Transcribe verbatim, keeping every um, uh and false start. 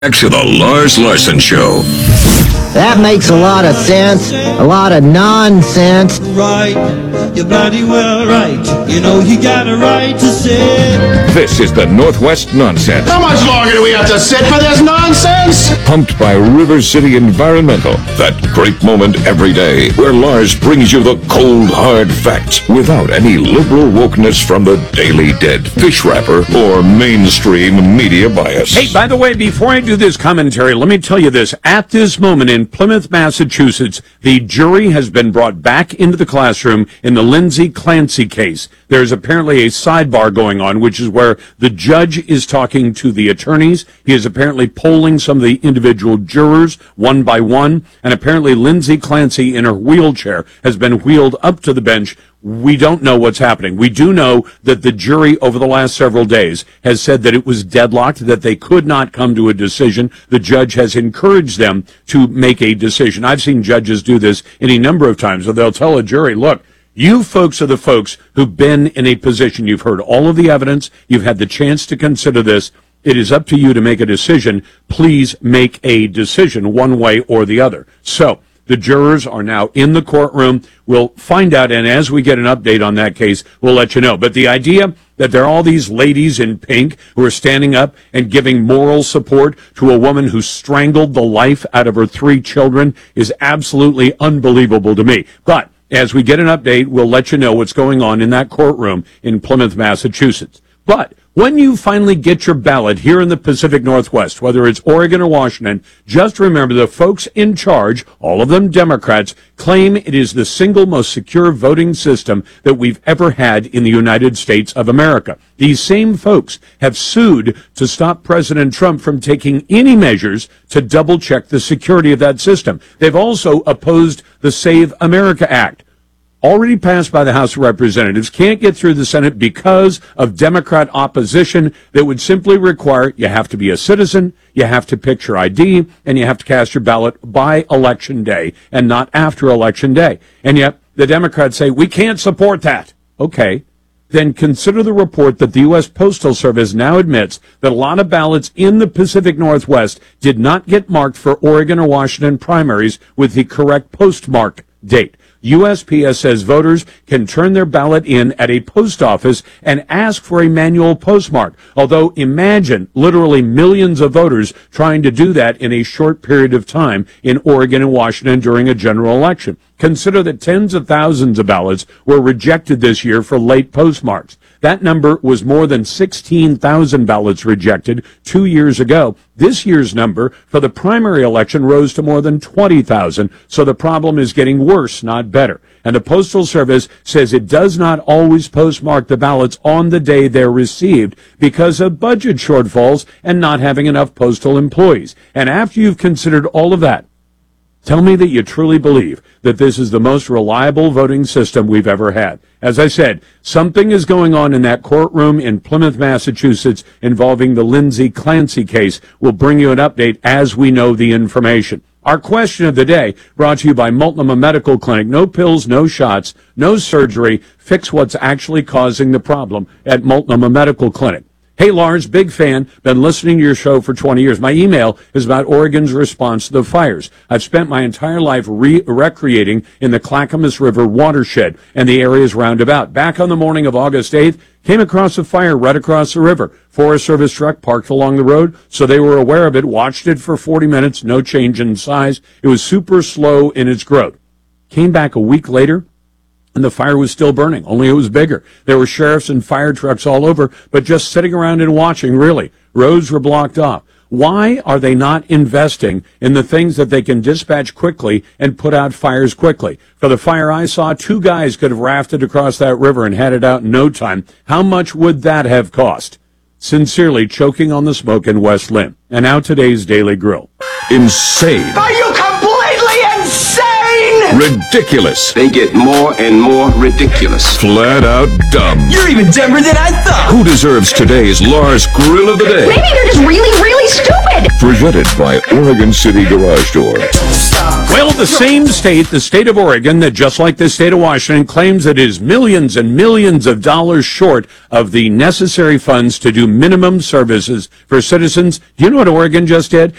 Back to the Lars Larson Show. That makes a lot of sense. A lot of nonsense. Right, you're bloody well right. You know you got a right to sit. This is the Northwest Nonsense. How much longer do we have to sit for this nonsense? Pumped by River City Environmental. That great moment every day where Lars brings you the cold, hard facts without any liberal wokeness from the Daily Dead, fish wrapper, or mainstream media bias. Hey, by the way, before I do this commentary, let me tell you this. At this moment in Plymouth, Massachusetts, the jury has been brought back into the classroom in the Lindsay Clancy case. There's apparently a sidebar going on, which is where the judge is talking to the attorneys. He is apparently polling some of the individual jurors one by one, and apparently Lindsay Clancy in her wheelchair has been wheeled up to the bench. We don't know what's happening. We do know that the jury over the last several days has said that it was deadlocked, that they could not come to a decision. The judge has encouraged them to make a decision. I've seen judges do this any number of times, where they'll tell a jury, look, you folks are the folks who've been in a position. You've heard all of the evidence. You've had the chance to consider this. It is up to you to make a decision. Please make a decision one way or the other. So the jurors are now in the courtroom. We'll find out, and as we get an update on that case, we'll let you know. But the idea that there are all these ladies in pink who are standing up and giving moral support to a woman who strangled the life out of her three children is absolutely unbelievable to me. But as we get an update, we'll let you know what's going on in that courtroom in Plymouth, Massachusetts. But when you finally get your ballot here in the Pacific Northwest, whether it's Oregon or Washington, just remember the folks in charge, all of them Democrats, claim it is the single most secure voting system that we've ever had in the United States of America. These same folks have sued to stop President Trump from taking any measures to double-check the security of that system. They've also opposed the Save America Act, already passed by the House of Representatives, can't get through the Senate because of Democrat opposition that would simply require you have to be a citizen, you have to picture I D, and you have to cast your ballot by Election Day and not after Election Day. And yet the Democrats say, we can't support that. Okay. Then consider the report that the U S Postal Service now admits that a lot of ballots in the Pacific Northwest did not get marked for Oregon or Washington primaries with the correct postmark date. U S P S says voters can turn their ballot in at a post office and ask for a manual postmark. Although imagine literally millions of voters trying to do that in a short period of time in Oregon and Washington during a general election. Consider that tens of thousands of ballots were rejected this year for late postmarks. That number was more than sixteen thousand ballots rejected two years ago. This year's number for the primary election rose to more than twenty thousand, so the problem is getting worse, not better. And the Postal Service says it does not always postmark the ballots on the day they're received because of budget shortfalls and not having enough postal employees. And after you've considered all of that, tell me that you truly believe that this is the most reliable voting system we've ever had. As I said, something is going on in that courtroom in Plymouth, Massachusetts involving the Lindsay Clancy case. We'll bring you an update as we know the information. Our question of the day brought to you by Multnomah Medical Clinic. No pills, no shots, no surgery. Fix what's actually causing the problem at Multnomah Medical Clinic. Hey, Lars, big fan. Been listening to your show for twenty years. My email is about Oregon's response to the fires. I've spent my entire life re- recreating in the Clackamas River watershed and the areas roundabout. Back on the morning of August eighth, came across a fire right across the river. Forest Service truck parked along the road, so they were aware of it, watched it for forty minutes, no change in size. It was super slow in its growth. Came back a week later, and the fire was still burning, only it was bigger. There were sheriffs and fire trucks all over, but just sitting around and watching, really. Roads were blocked off. Why are they not investing in the things that they can dispatch quickly and put out fires quickly? For the fire I saw, two guys could have rafted across that river and had it out in no time. How much would that have cost? Sincerely, choking on the smoke in West Lynn. And now today's Daily Grill. Insane. Are you completely insane? Ridiculous. They get more and more ridiculous. Flat out dumb. You're even dumber than I thought. Who deserves today's Lars Grill of the Day? Maybe you're just really, really stupid. Presented by Oregon City Garage Door. Well, the same state, the state of Oregon, that just like the state of Washington, claims it is millions and millions of dollars short of the necessary funds to do minimum services for citizens. Do you know what Oregon just did?